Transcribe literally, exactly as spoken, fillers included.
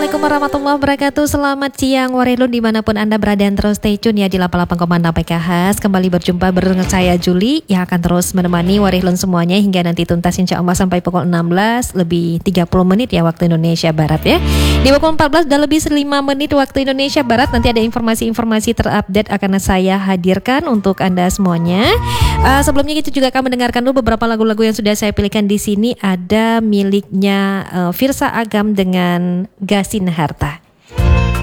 Assalamualaikum warahmatullahi wabarakatuh. Selamat siang Warilun dimanapun Anda berada, dan terus stay tune ya di delapan puluh delapan koma enam P K H. Kembali berjumpa bersama saya Juli yang akan terus menemani Warilun semuanya hingga nanti tuntas insya Allah sampai pukul enam belas lebih tiga puluh menit ya waktu Indonesia Barat ya. Di pukul empat belas dan lebih lima menit waktu Indonesia Barat nanti ada informasi-informasi terupdate akan saya hadirkan untuk Anda semuanya. Uh, sebelumnya kita juga akan mendengarkan dulu beberapa lagu-lagu yang sudah saya pilihkan di sini. Ada miliknya uh, Firsa Agam dengan Gasin Harta.